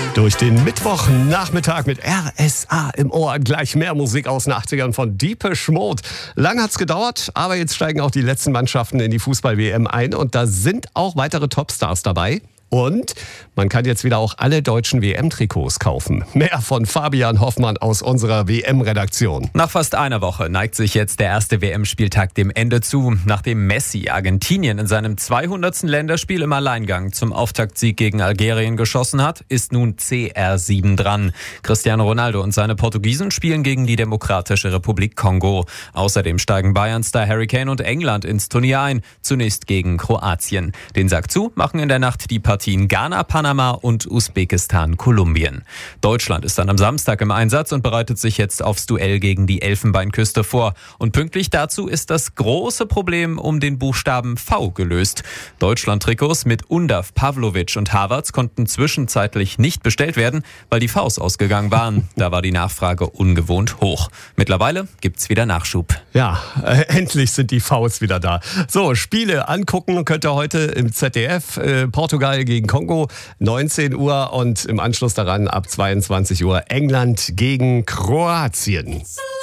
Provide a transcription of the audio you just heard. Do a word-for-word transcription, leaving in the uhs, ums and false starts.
Durch den Mittwochnachmittag mit R S A im Ohr. Gleich mehr Musik aus den achtzigern von Depeche Mode. Lang hat's gedauert, aber jetzt steigen auch die letzten Mannschaften in die Fußball-W M ein. Und da sind auch weitere Topstars dabei. Und man kann jetzt wieder auch alle deutschen W M-Trikots kaufen. Mehr von Fabian Hoffmann aus unserer W M-Redaktion. Nach fast einer Woche neigt sich jetzt der erste W M-Spieltag dem Ende zu. Nachdem Messi Argentinien in seinem zweihundertsten Länderspiel im Alleingang zum Auftaktsieg gegen Algerien geschossen hat, ist nun C R sieben dran. Cristiano Ronaldo und seine Portugiesen spielen gegen die Demokratische Republik Kongo. Außerdem steigen Bayern-Star Harry Kane und England ins Turnier ein. Zunächst gegen Kroatien. Den Sack zu machen in der Nacht die Partien Ghana, Panama und Usbekistan, Kolumbien. Deutschland ist dann am Samstag im Einsatz und bereitet sich jetzt aufs Duell gegen die Elfenbeinküste vor. Und pünktlich dazu ist das große Problem um den Buchstaben V gelöst. Deutschland-Trikots mit Undav, Pavlovic und Havertz konnten zwischenzeitlich nicht bestellt werden, weil die Vs ausgegangen waren. Da war die Nachfrage ungewohnt hoch. Mittlerweile gibt's wieder Nachschub. Ja, äh, endlich sind die Vs wieder da. So, Spiele angucken könnt ihr heute im Z D F. Äh, Portugal gegen Kongo, neunzehn Uhr, und im Anschluss daran ab zweiundzwanzig Uhr England gegen Kroatien.